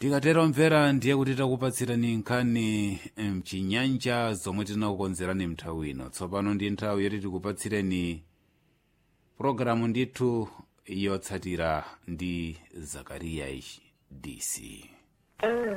tikatero mvera ndiye kuti takupatsirani nkhani mchinyanja zomwe tinakukonzerani mnthawi ino. Tsopano ndi nthawi yoti tikupatsireni programu ndithu yotsatira ndi Zakariya DC.